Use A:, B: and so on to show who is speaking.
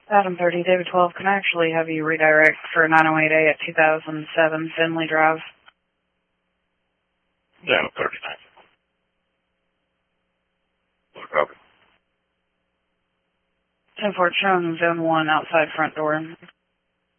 A: Adam 30, David 12, can I actually have you redirect for 908A at 2007 Finley Drive?
B: Yeah, 39. What copy?
A: 10-4, showing zone 1 outside front door.